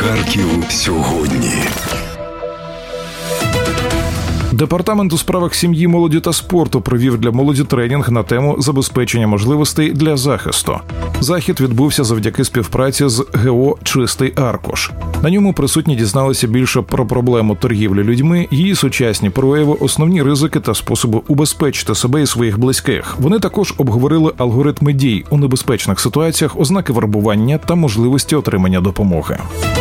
Харків сьогодні. Департамент у справах сім'ї, молоді та спорту провів для молоді тренінг на тему забезпечення можливостей для захисту. Захід відбувся завдяки співпраці з ГО «Чистий аркуш». На ньому присутні дізналися більше про проблему торгівлі людьми, її сучасні прояви, основні ризики та способи убезпечити себе і своїх близьких. Вони також обговорили алгоритми дій у небезпечних ситуаціях, ознаки вербування та можливості отримання допомоги.